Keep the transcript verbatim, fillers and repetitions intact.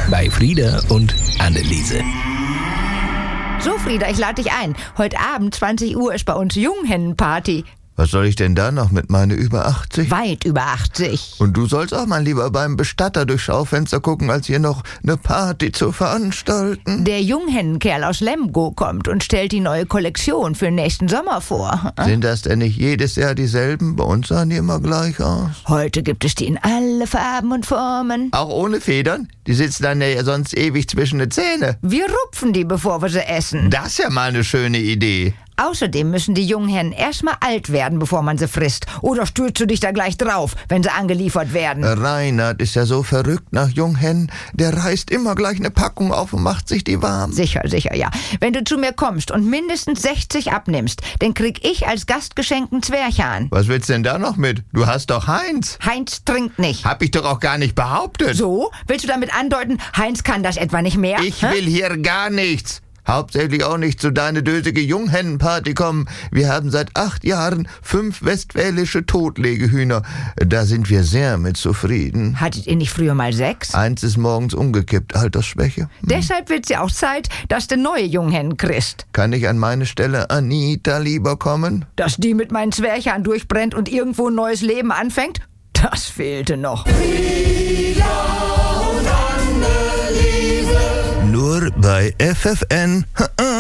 bei Frieda und Anneliese. So, Frieda, ich lade dich ein. Heute Abend, zwanzig Uhr, ist bei uns Junghennenparty. Was soll ich denn da noch mit meine über achtzig? Weit über achtzig. Und du sollst auch mal lieber beim Bestatter durchs Schaufenster gucken, als hier noch eine Party zu veranstalten. Der Junghennenkerl aus Lemgo kommt und stellt die neue Kollektion für den nächsten Sommer vor. Sind das denn nicht jedes Jahr dieselben? Bei uns sahen die immer gleich aus. Heute gibt es die in alle Farben und Formen. Auch ohne Federn? Die sitzen dann ja sonst ewig zwischen den Zähnen. Wir rupfen die, bevor wir sie essen. Das ist ja mal eine schöne Idee. Außerdem müssen die Junghennen erstmal alt werden, bevor man sie frisst. Oder stürzt du dich da gleich drauf, wenn sie angeliefert werden? Reinhard ist ja so verrückt nach Junghennen. Der reißt immer gleich eine Packung auf und macht sich die warm. Sicher, sicher, ja. Wenn du zu mir kommst und mindestens sechzig abnimmst, dann krieg ich als Gastgeschenk einen Zwerchhahn. Was willst denn da noch mit? Du hast doch Heinz. Heinz trinkt nicht. Hab ich doch auch gar nicht behauptet. So? Willst du damit andeuten, Heinz kann das etwa nicht mehr? Ich Hä? will hier gar nichts. Hauptsächlich auch nicht zu deiner dösige Junghennenparty kommen. Wir haben seit acht Jahren fünf westfälische Totlegehühner. Da sind wir sehr mit zufrieden. Hattet ihr nicht früher mal sechs? Eins ist morgens umgekippt, Altersschwäche. Hm. Deshalb wird's ja auch Zeit, dass du neue Junghennen kriegst. Kann ich an meine Stelle Anita lieber kommen? Dass die mit meinen Zwerchern durchbrennt und irgendwo ein neues Leben anfängt? Das fehlte noch. Nur bei F F N.